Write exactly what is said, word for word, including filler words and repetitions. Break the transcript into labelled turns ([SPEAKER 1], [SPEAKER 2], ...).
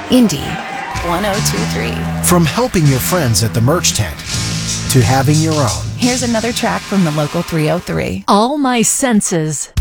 [SPEAKER 1] Indy one oh two three.
[SPEAKER 2] From helping your friends at the merch tent to having your own.
[SPEAKER 1] Here's another track from the local three oh three.
[SPEAKER 3] All my senses.